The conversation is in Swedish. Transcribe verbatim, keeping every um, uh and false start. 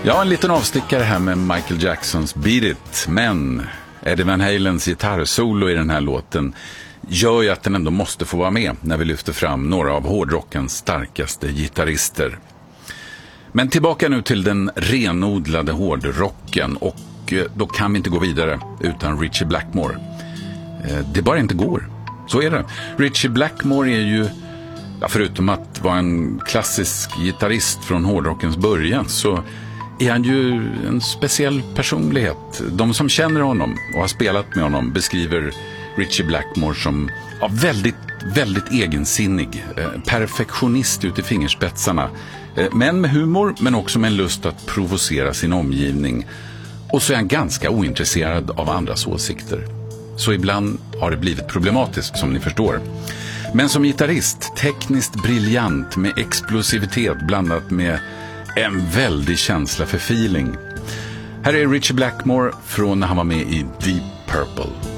Ja, en liten avstickare här med Michael Jacksons Beat It. Men Eddie Van Halens gitarrsolo i den här låten gör ju att den ändå måste få vara med när vi lyfter fram några av hårdrockens starkaste gitarrister. Men tillbaka nu till den renodlade hårdrocken, och då kan vi inte gå vidare utan Ritchie Blackmore. Det bara inte går. Så är det. Ritchie Blackmore är ju, ja, förutom att vara en klassisk gitarrist från hårdrockens början, så är han ju en speciell personlighet. De som känner honom och har spelat med honom beskriver Ritchie Blackmore som ja, väldigt, väldigt egensinnig, eh, perfektionist ut i fingerspetsarna, eh, men med humor, men också med en lust att provocera sin omgivning. Och så är han ganska ointresserad av andras åsikter. Så ibland har det blivit problematiskt, som ni förstår. Men som gitarrist, tekniskt briljant med explosivitet blandat med en väldig känsla för feeling. Här är Ritchie Blackmore från när han var med i Deep Purple.